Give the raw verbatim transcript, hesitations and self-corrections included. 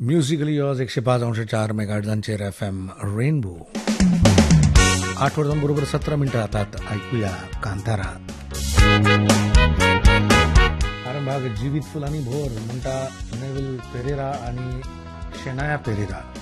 Musically yaws एकशे पाच अंश चार मेगाहर्ट्झांचेर एफ एम रेनबो. आठ वाजून बरोबर सतरा मिनिटं हातात. ऐकूया कांतारा. कारण भाग जीवित फुलांनी भोर म्हणटा नेविल पेरेरा आणि शेनाया पेरेरा.